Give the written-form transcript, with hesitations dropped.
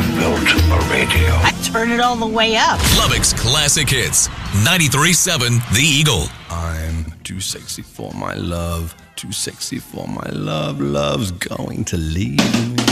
built a radio. I turn it all the way up. Lubbock's Classic Hits. 93.7 The Eagle. I'm too sexy for my love. Too sexy for my love. Love's going to leave me.